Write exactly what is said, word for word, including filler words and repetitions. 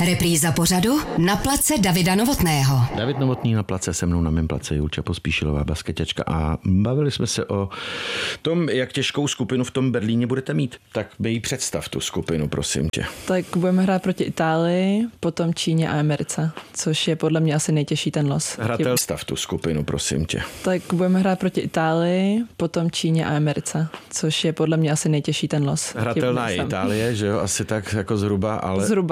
Repríza pořadu na place Davida Novotného. David Novotný na place, se mnou na mém place Julča Pospíšilová, basketačka, a bavili jsme se o tom, jak těžkou skupinu v tom Berlíně budete mít. Tak by jí představ tu skupinu, prosím tě. Tak budeme hrát proti Itálii, potom Číně a Americe, což je podle mě asi nejtěžší ten los. Hratel, stav tu skupinu, prosím tě. Tak budeme hrát proti Itálii, potom Číně a Americe, což je podle mě asi nejtěžší ten los. Hratelná je Itálie, že jo, asi tak jako zhruba, ale... Zhruba.